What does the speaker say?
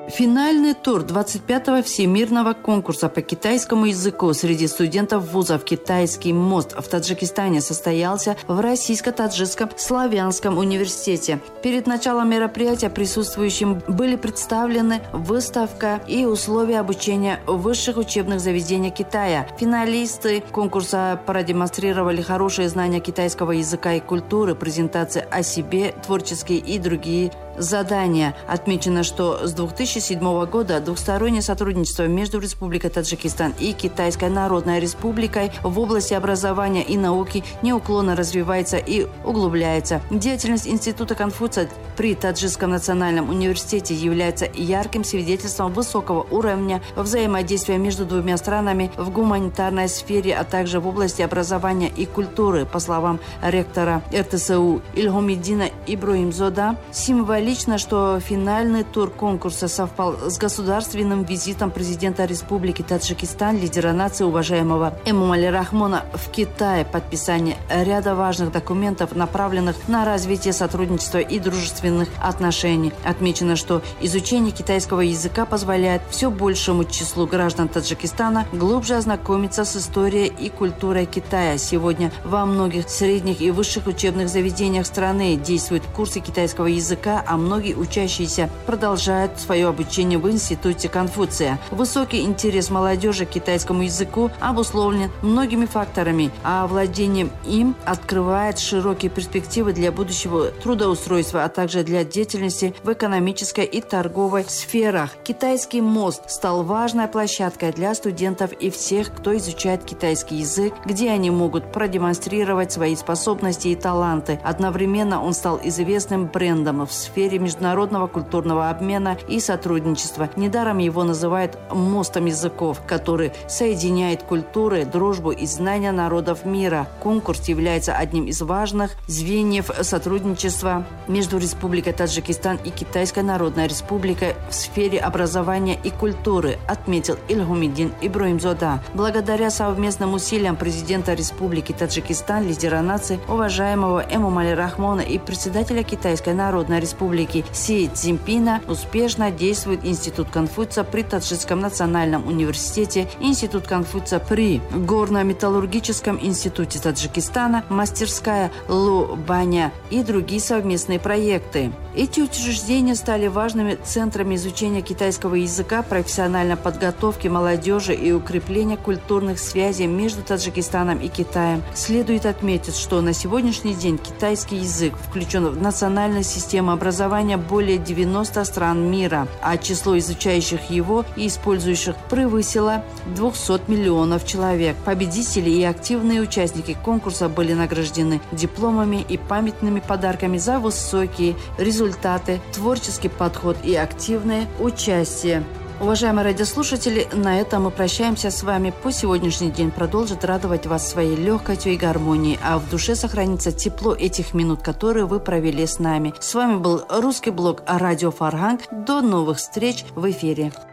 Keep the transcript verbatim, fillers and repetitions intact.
Финальный тур двадцать пятого всемирного конкурса по китайскому языку среди студентов вузов «Китайский мост» в Таджикистане состоялся в Российско-Таджикском славянском университете. Перед началом мероприятия присутствующим были представлены выставка и условия обучения в высших учебных заведениях Китая. Финалисты конкурса продемонстрировали хорошие знания китайского языка и культуры, презентации о себе, творческие и другие задания. Отмечено, что с две тысячи седьмого года двухстороннее сотрудничество между Республикой Таджикистан и Китайской Народной Республикой в области образования и науки неуклонно развивается и углубляется. Деятельность Института Конфуция при Таджикском национальном университете является ярким свидетельством высокого уровня взаимодействия между двумя странами в гуманитарной сфере, а также в области образования и культуры. По словам ректора эр тэ эс у Ильгомиддина Иброимзода, символично Лично, что финальный тур конкурса совпал с государственным визитом президента Республики Таджикистан, лидера нации уважаемого Эмомали Рахмона в Китае, подписание ряда важных документов, направленных на развитие сотрудничества и дружественных отношений. Отмечено, что изучение китайского языка позволяет все большему числу граждан Таджикистана глубже ознакомиться с историей и культурой Китая. Сегодня во многих средних и высших учебных заведениях страны действуют курсы китайского языка, а многие учащиеся продолжают свое обучение в Институте Конфуция. Высокий интерес молодежи к китайскому языку обусловлен многими факторами, а владение им открывает широкие перспективы для будущего трудоустройства, а также для деятельности в экономической и торговой сферах. Китайский мост стал важной площадкой для студентов и всех, кто изучает китайский язык, где они могут продемонстрировать свои способности и таланты. Одновременно он стал известным брендом в сфере международного культурного обмена и сотрудничества. Недаром его называют мостом языков, который соединяет культуры, дружбу и знания народов мира. Конкурс является одним из важных звеньев сотрудничества между Республикой Таджикистан и Китайской Народной Республикой в сфере образования и культуры, отметил Ильгомиддин Иброимзода. Благодаря совместным усилиям президента Республики Таджикистан, лидера нации уважаемого Эмомали Рахмона и председателя Китайской Народной Республики Си Цзиньпина успешно действует Институт Конфуция при Таджикском национальном университете, Институт Конфуция при Горно-металлургическом институте Таджикистана, мастерская Лу-Баня и другие совместные проекты. Эти учреждения стали важными центрами изучения китайского языка, профессиональной подготовки молодежи и укрепления культурных связей между Таджикистаном и Китаем. Следует отметить, что на сегодняшний день китайский язык включен в национальную систему образования более девяноста стран мира, а число изучающих его и использующих превысило двухсот миллионов человек. Победители и активные участники конкурса были награждены дипломами и памятными подарками за высокие результаты, творческий подход и активное участие. Уважаемые радиослушатели, на этом мы прощаемся с вами. По сегодняшний день продолжит радовать вас своей легкостью и гармонией, а в душе сохранится тепло этих минут, которые вы провели с нами. С вами был русский блог «Радио Фарганг». До новых встреч в эфире.